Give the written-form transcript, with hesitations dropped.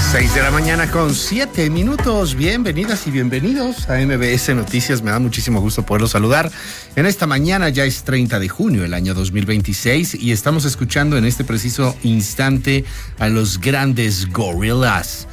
6 de la mañana con 7 minutos. Bienvenidas y bienvenidos a MBS Noticias. Me da muchísimo gusto poderlos saludar. En esta mañana ya es 30 de junio del año 2026 y estamos escuchando en este preciso instante a los grandes Gorillaz.